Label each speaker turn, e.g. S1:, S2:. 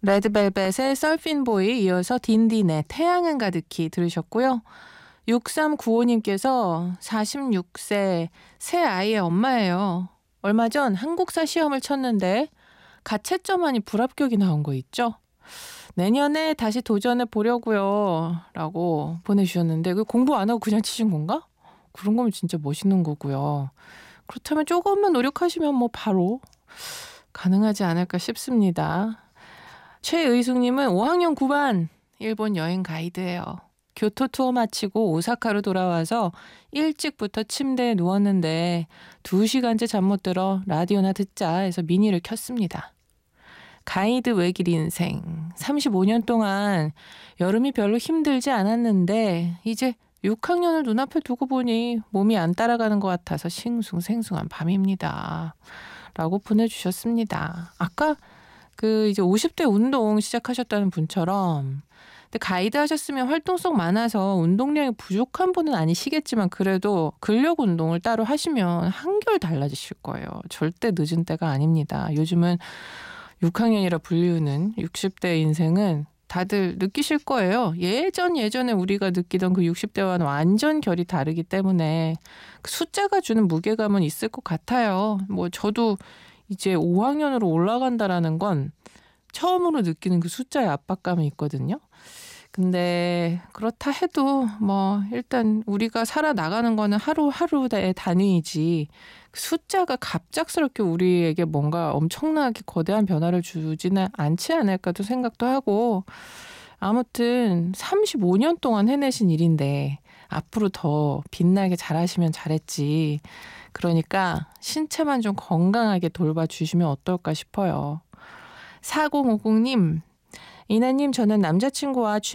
S1: 레드벨벳의 서핑보이 이어서 딘딘의 태양은 가득히 들으셨고요. 6395님께서 46세 새 아이의 엄마예요. 얼마 전 한국사 시험을 쳤는데 가채점하니 불합격이 나온 거 있죠? 내년에 다시 도전해 보려고요. 라고 보내주셨는데 공부 안 하고 그냥 치신 건가? 그런 거면 진짜 멋있는 거고요. 그렇다면 조금만 노력하시면 바로 가능하지 않을까 싶습니다. 최의숙님은 5학년 9반 일본 여행 가이드예요. 교토 투어 마치고 오사카로 돌아와서 일찍부터 침대에 누웠는데 2시간째 잠 못 들어 라디오나 듣자 해서 미니를 켰습니다. 가이드 외길 인생 35년 동안 여름이 별로 힘들지 않았는데 이제 6학년을 눈앞에 두고 보니 몸이 안 따라가는 것 같아서 싱숭생숭한 밤입니다. 라고 보내주셨습니다. 아까 이제 50대 운동 시작하셨다는 분처럼 근데 가이드 하셨으면 활동성 많아서 운동량이 부족한 분은 아니시겠지만 그래도 근력 운동을 따로 하시면 한결 달라지실 거예요. 절대 늦은 때가 아닙니다. 요즘은 6학년이라 불리우는 60대 인생은 다들 느끼실 거예요. 예전에 우리가 느끼던 그 60대와는 완전 결이 다르기 때문에 그 숫자가 주는 무게감은 있을 것 같아요. 저도 이제 5학년으로 올라간다라는 건 처음으로 느끼는 그 숫자의 압박감이 있거든요. 근데 그렇다 해도 일단 우리가 살아나가는 거는 하루하루의 단위이지 숫자가 갑작스럽게 우리에게 뭔가 엄청나게 거대한 변화를 주지는 않지 않을까도 생각도 하고 아무튼 35년 동안 해내신 일인데 앞으로 더 빛나게 잘하시면 잘했지. 그러니까 신체만 좀 건강하게 돌봐주시면 어떨까 싶어요. 4050님, 이나님 저는 남자친구와